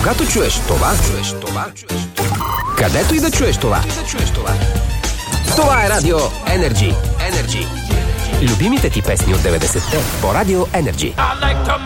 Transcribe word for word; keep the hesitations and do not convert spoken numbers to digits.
Когато чуеш това, чуеш това, чуеш това. Където и да чуеш това, да чуеш това. Това е Радио Energy. Energy. Любимите ти песни от деветдесетте по Радио Energy.